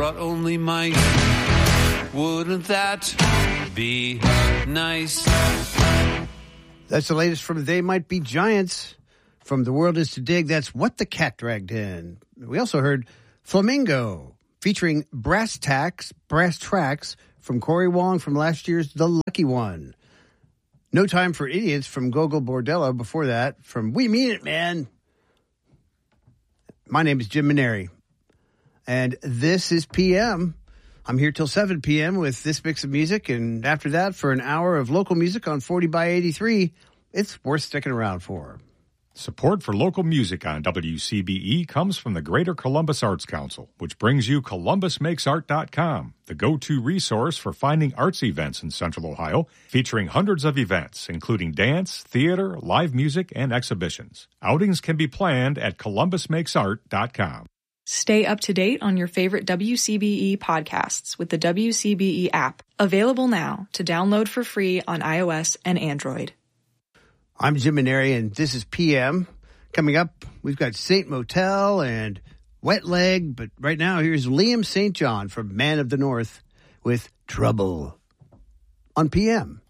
brought only mice. Wouldn't that be nice? That's the latest from They Might Be Giants. From The World Is to Dig, that's What the Cat Dragged In. We also heard Flamingo, featuring Brass Tracks from Corey Wong from last year's The Lucky One. No Time for Idiots from Gogol Bordello before that, from We Mean It, Man. My name is Jim Maneri, and this is PM. I'm here till 7 p.m. with this mix of music, and after that, for an hour of local music on 40 by 83, it's worth sticking around for. Support for local music on WCBE comes from the Greater Columbus Arts Council, which brings you ColumbusMakesArt.com, the go-to resource for finding arts events in Central Ohio, featuring hundreds of events, including dance, theater, live music, and exhibitions. Outings can be planned at ColumbusMakesArt.com. Stay up to date on your favorite WCBE podcasts with the WCBE app, available now to download for free on iOS and Android. I'm Jim Maneri, and this is PM. Coming up, we've got Saint Motel and Wet Leg, but right now, here's Liam St. John from Man of the North with Trouble on PM.